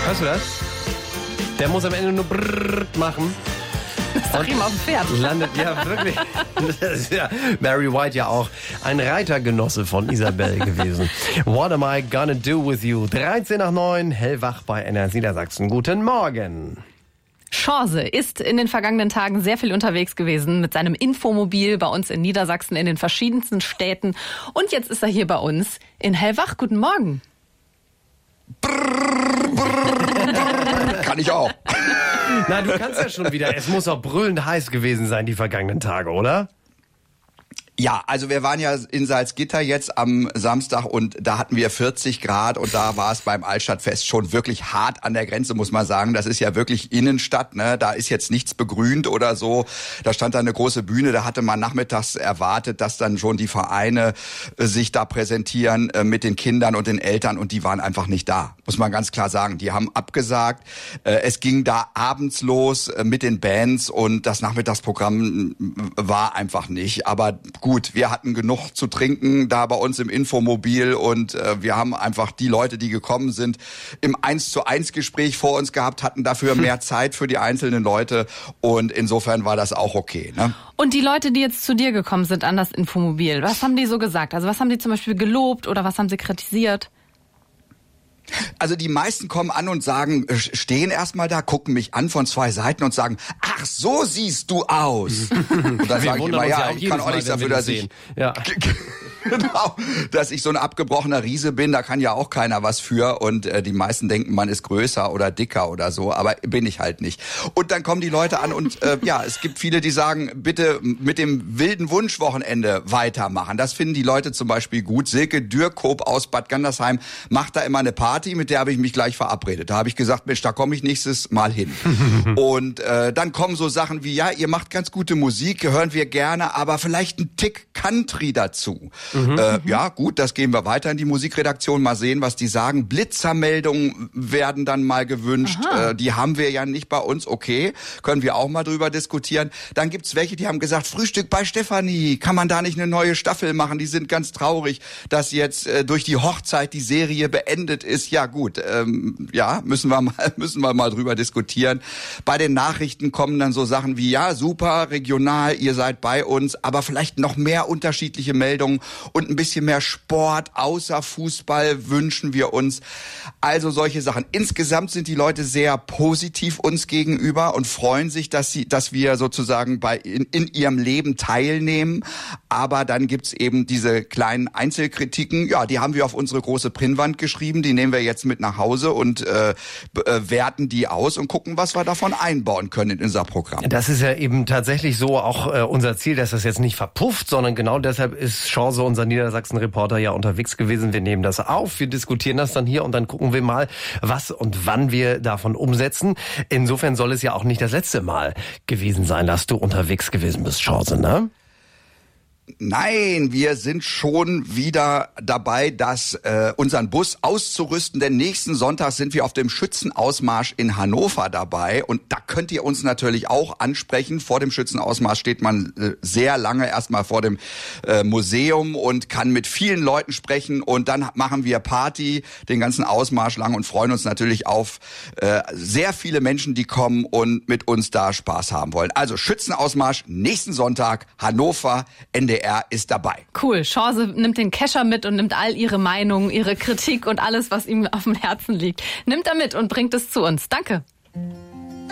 Hörst du das? Der muss am Ende nur brrrr machen. Das ist doch ihm auf dem Pferd. Landet, ja, wirklich. Das ist ja Barry White ja auch ein Reitergenosse von Isabel gewesen. What am I gonna do with you? 13:09, hellwach bei NRS Niedersachsen. Guten Morgen. Chance ist in den vergangenen Tagen sehr viel unterwegs gewesen mit seinem Infomobil bei uns in Niedersachsen in den verschiedensten Städten. Und jetzt ist er hier bei uns in Hellwach. Guten Morgen. Kann ich auch. Na, du kannst ja schon wieder. Es muss auch brüllend heiß gewesen sein, die vergangenen Tage, oder? Ja, also wir waren ja in Salzgitter jetzt am Samstag und da hatten wir 40 Grad und da war es beim Altstadtfest schon wirklich hart an der Grenze, muss man sagen. Das ist ja wirklich Innenstadt, ne? Da ist jetzt nichts begrünt oder so. Da stand da eine große Bühne, da hatte man nachmittags erwartet, dass dann schon die Vereine sich da präsentieren mit den Kindern und den Eltern und die waren einfach nicht da, muss man ganz klar sagen. Die haben abgesagt. Es ging da abends los mit den Bands und das Nachmittagsprogramm war einfach nicht. Aber gut, wir hatten genug zu trinken da bei uns im Infomobil und wir haben einfach die Leute, die gekommen sind, im 1:1 Gespräch vor uns gehabt, hatten dafür mehr Zeit für die einzelnen Leute und insofern war das auch okay, ne? Und die Leute, die jetzt zu dir gekommen sind an das Infomobil, was haben die so gesagt? Also was haben die zum Beispiel gelobt oder was haben sie kritisiert? Also die meisten kommen an und sagen, stehen erstmal da, gucken mich an von zwei Seiten und sagen, ach, so siehst du aus. Und dann sage ich immer, ja, ich kann auch nichts dafür, dass ich... Ja. Genau, dass ich so ein abgebrochener Riese bin, da kann ja auch keiner was für und die meisten denken, man ist größer oder dicker oder so, aber bin ich halt nicht. Und dann kommen die Leute an und ja, es gibt viele, die sagen, bitte mit dem wilden Wunschwochenende weitermachen. Das finden die Leute zum Beispiel gut. Silke Dürkop aus Bad Gandersheim macht da immer eine Party, mit der habe ich mich gleich verabredet. Da habe ich gesagt, Mensch, da komme ich nächstes Mal hin. Und dann kommen so Sachen wie, ja, ihr macht ganz gute Musik, hören wir gerne, aber vielleicht ein Tick Country dazu. Ja, gut, das gehen wir weiter in die Musikredaktion. Mal sehen, was die sagen. Blitzermeldungen werden dann mal gewünscht. Die haben wir ja nicht bei uns. Okay, können wir auch mal drüber diskutieren. Dann gibt's welche, die haben gesagt, Frühstück bei Stefanie. Kann man da nicht eine neue Staffel machen? Die sind ganz traurig, dass jetzt durch die Hochzeit die Serie beendet ist. Ja, gut, ja, müssen wir mal drüber diskutieren. Bei den Nachrichten kommen dann so Sachen wie, ja, super, regional, ihr seid bei uns, aber vielleicht noch mehr unterschiedliche Meldungen und ein bisschen mehr Sport außer Fußball wünschen wir uns. Also solche Sachen. Insgesamt sind die Leute sehr positiv uns gegenüber und freuen sich, dass wir sozusagen in ihrem Leben teilnehmen. Aber dann gibt's eben diese kleinen Einzelkritiken. Ja, die haben wir auf unsere große Pinnwand geschrieben. Die nehmen wir jetzt mit nach Hause und werten die aus und gucken, was wir davon einbauen können in unser Programm. Das ist ja eben tatsächlich so auch unser Ziel, dass das jetzt nicht verpufft, sondern genau deshalb ist Chance, unser Niedersachsen-Reporter, ja unterwegs gewesen. Wir nehmen das auf, wir diskutieren das dann hier und dann gucken wir mal, was und wann wir davon umsetzen. Insofern soll es ja auch nicht das letzte Mal gewesen sein, dass du unterwegs gewesen bist, Chance, ne? Nein, wir sind schon wieder dabei, unseren Bus auszurüsten, denn nächsten Sonntag sind wir auf dem Schützenausmarsch in Hannover dabei und da könnt ihr uns natürlich auch ansprechen. Vor dem Schützenausmarsch steht man sehr lange erstmal vor dem Museum und kann mit vielen Leuten sprechen und dann machen wir Party den ganzen Ausmarsch lang und freuen uns natürlich auf sehr viele Menschen, die kommen und mit uns da Spaß haben wollen. Also Schützenausmarsch nächsten Sonntag, Hannover, NDR ist dabei. Cool. Chance nimmt den Kescher mit und nimmt all ihre Meinungen, ihre Kritik und alles, was ihm auf dem Herzen liegt. Nimmt er mit und bringt es zu uns. Danke.